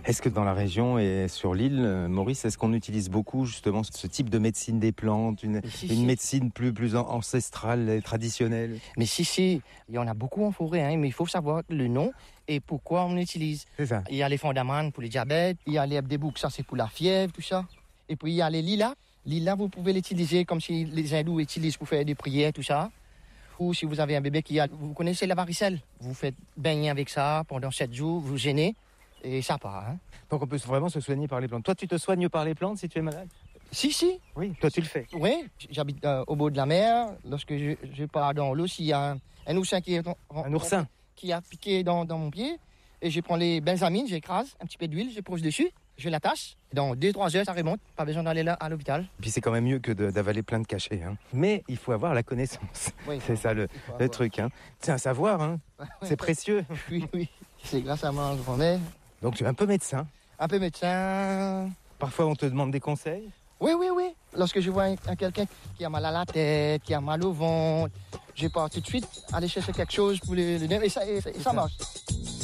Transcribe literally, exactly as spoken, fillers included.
Est-ce que dans la région et sur l'île, Maurice, est-ce qu'on utilise beaucoup justement ce type de médecine des plantes, une, si, une si. médecine plus, plus ancestrale et traditionnelle? Mais si, si, il y en a beaucoup en forêt, hein, mais il faut savoir le nom et pourquoi on l'utilise. C'est ça. Il y a les fondamentaux pour le diabète, il y a l'herbe des boucs, ça c'est pour la fièvre, tout ça. Et puis il y a les lilas. Lilas, vous pouvez l'utiliser comme si les hindous utilisent pour faire des prières, tout ça. Ou si vous avez un bébé qui a... Vous connaissez la varicelle? Vous faites baigner avec ça pendant sept jours, vous gênez et ça part. Hein. Donc on peut vraiment se soigner par les plantes. Toi, tu te soignes par les plantes si tu es malade? Si, si. Oui, toi tu le fais. Oui, j'habite euh, au bord de la mer. Lorsque je, je pars dans l'eau, s'il y a un, un oursin qui est... Un oursin? Qui a piqué dans, dans mon pied, et je prends les benzamines, j'écrase un petit peu d'huile, je pose dessus, je l'attache. Dans deux trois heures, ça remonte. Pas besoin d'aller là à l'hôpital. Puis c'est quand même mieux que de, d'avaler plein de cachets. Hein. Mais il faut avoir la connaissance. Oui, c'est ça le, le truc. Hein. C'est un savoir. Hein. C'est précieux. Oui, oui. C'est grâce à ma grand-mère. Donc tu es un peu médecin. Un peu médecin. Parfois on te demande des conseils. Oui, oui, oui. Lorsque je vois un, un, quelqu'un qui a mal à la tête, qui a mal au ventre, je pars tout de suite aller chercher quelque chose pour le, le nerf et ça, et, et ça marche.